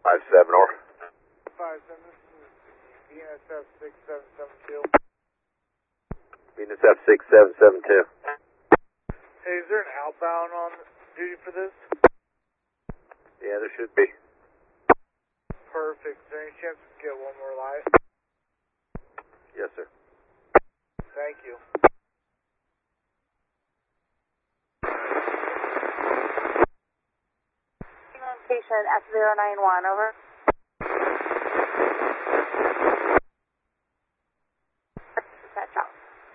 5-7 or 5-7, this is VNSF 6772. Venus F6772. Hey, is there an outbound on duty for this? Yeah, there should be. Perfect. Is there any chance we can get one more light? Yes, sir. Thank you. Station F091, over.